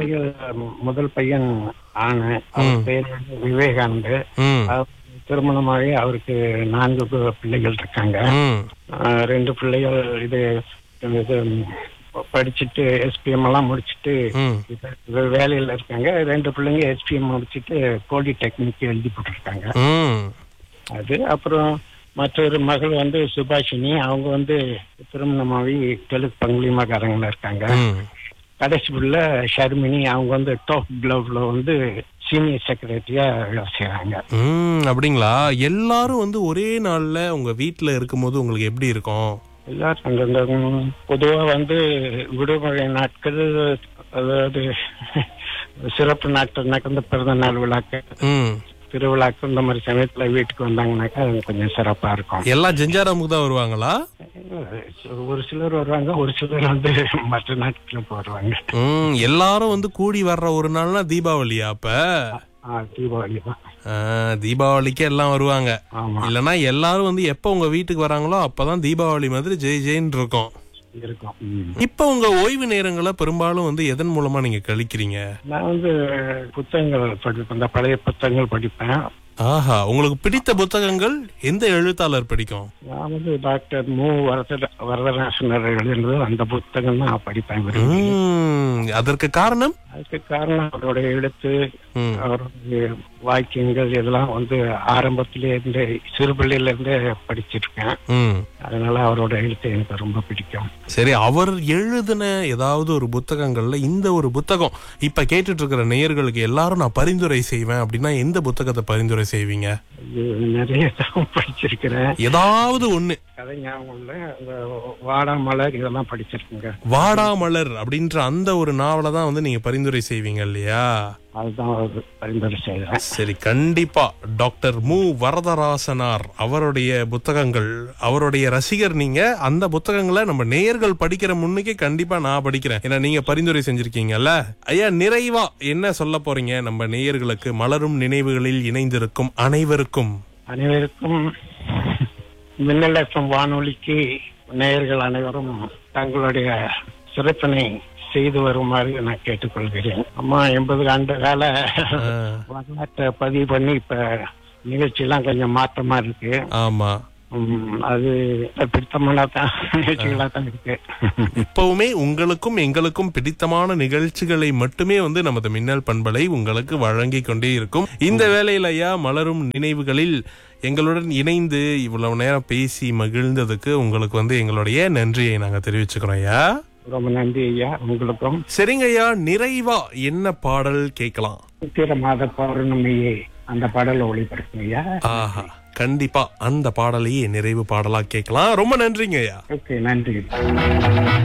பிள்ளைகள் முதல் பையன் ஆண், அவர் பேர் வந்து விவேகானந்த். திருமணமாகி அவருக்கு 4 பிள்ளைகள் இருக்காங்க. 2 பிள்ளைகள் இது படிச்சுட்டு SPM எல்லாம் முடிச்சுட்டு வேலையில இருக்காங்க. 2 பிள்ளைங்க SPM முடிச்சுட்டு பாலிடெக்னிக் எழுதி போட்டிருக்காங்க. அது அப்புறம் மற்றொரு மகள் வந்து சுபாஷினி, அவங்க வந்து திருமணமாகி தெலுங்கு பங்குலிமாக்காரங்கள இருக்காங்க. கடைசி பிள்ளை ஷர்மினி, அவங்க வந்து டாப் கிளப்ல வந்து சீனியர் செக்ரட்டரியா வேலை செய்யறாங்க. அப்படிங்களா? எல்லாரும் வந்து ஒரே நாள்ல உங்க வீட்டுல இருக்கும்போது உங்களுக்கு எப்படி இருக்கும்? எல்லாரும் அங்க பொதுவா வந்து விடுமுறை நாட்கள், அதாவது சிறப்பு நாட்கள்னாக்க இந்த பிறந்த நாள் விழாக்கள், திருவிழாக்கள், இந்த மாதிரி சமயத்துல வீட்டுக்கு வந்தாங்கன்னாக்கா கொஞ்சம் சிறப்பா இருக்கும். எல்லாம் ஜெஞ்சாராமுக்கு தான் வருவாங்களா? ஒரு சிலர் வருவாங்க, ஒரு சிலர் வந்து மற்ற நாட்களுக்கு வருவாங்க. எல்லாரும் வந்து கூடி வர்ற ஒரு நாள்னா தீபாவளியா? அப்ப தீபாவளி தான். தீபாவளிக்கு எல்லாம் வருவாங்க. இல்லன்னா எல்லாரும் வந்து எப்ப உங்க வீட்டுக்கு வராங்களோ அப்பதான் தீபாவளி மாதிரி ஜெய் ஜெயின்னு இருக்கும். இப்ப உங்க ஓய்வு நேரங்களை பெரும்பாலும் வந்து எதன் மூலமா நீங்க கழிக்கிறீங்க? நான் வந்து புத்தகங்கள் படிப்பேன், பழைய புத்தகங்கள் படிப்பேன். ஆஹா, உங்களுக்கு பிடித்த புத்தகங்கள் எந்த எழுத்தாளர் பிடிக்கும்? நான் வந்து டாக்டர் மு வரதராசனர் எழுதினது அந்த புத்தகம் தான் நான் படிப்பேன். அதற்கு காரணம்? அதுக்கு காரணம் அவருடைய எழுத்து, அவருடைய வாக்கியங்கள் இதெல்லாம் வந்து ஆரம்பத்திலே இருந்து சிறுபிள்ளையில இருந்தே படிச்சிட்டு இருக்கேன். அதனால அவரோட எழுத்து எனக்கு ரொம்ப பிடிக்கும். சரி, அவர் எழுதின ஏதாவது ஒரு புத்தகங்கள்ல இந்த ஒரு புத்தகம் இப்ப கேட்டுட்டு இருக்கிற நேயர்களுக்கு எல்லாரும் நான் பரிந்துரை செய்வேன் அப்படின்னா எந்த புத்தகத்தை பரிந்துரை செய்வீங்க? நிறைய படிச்சிருக்கிறேன். ஏதாவது ஒண்ணு கதை ஞாபகம் இல்ல. வாடாமலர் இதெல்லாம் படிச்சிருக்கீங்க. வாடாமலர் அப்படின்ற அந்த ஒரு நாவலை தான் வந்து நீங்க பரிந்துரை செய்வீங்க இல்லையா? அதுதான் பரிந்துரை செய்யறேன். சரி, கண்டிப்பா டாக்டர் மு வரதராசனார் அவருடைய புத்தகங்கள், அவருடைய ரசிகர் நீங்க. அந்த புத்தகங்களை நம்ம நேயர்கள் படிக்கிற முன்னுக்கே கண்டிப்பா நான் படிக்கிறேன், ஏன்னா நீங்க பரிந்துரை செஞ்சிருக்கீங்கல்ல. ஐயா, நிறைவா என்ன சொல்ல போறீங்க நம்ம நேயர்களுக்கு? மலரும் நினைவுகளில் இணைந்திருக்கும் அனைவருக்கும் மின்னல் FM வானொலிக்கு நேயர்கள் அனைவரும் தங்களுடைய சிறப்பினை செய்து வருமாறு நான் கேட்டுக்கொள்கிறேன். அம்மா 80 ஆண்டு கால வரலாற்றை பதிவு பண்ணி இப்ப நிகழ்ச்சி எல்லாம் கொஞ்சம் மாற்றமா இருக்கு. ஆமா, அது பிடித்தமான நிகழ்ச்சிகளா தான் இருக்கு. இப்பவுமே உங்களுக்கும் எங்களுக்கும் பிடித்தமான நிகழ்ச்சிகளை மட்டுமே வந்து நமது மின்னல் பண்பலை உங்களுக்கு வழங்கி கொண்டே இருக்கும். இந்த வேளையில ஐயா, மலரும் நினைவுகளில் எங்களுடன் இணைந்து இவ்வளவு நேரம் பேசி மகிழ்ந்ததுக்கு உங்களுக்கு வந்து எங்களுடைய நன்றியை நாங்க தெரிவிச்சுக்கிறோம் ஐயா. ரொம்ப நன்றி ஐயா, உங்களுக்கும். சரிங்க ஐயா, நிறைவா என்ன பாடல் கேட்கலாம்? சித்திர மாத பௌர்ணமியே அந்த பாடலை ஒளிபரப்புங்க ஐயா. ஆஹா, கண்டிப்பா அந்த பாடலையே நிறைவு பாடலா கேட்கலாம். ரொம்ப நன்றிங்க ஐயா. ஓகே, நன்றி.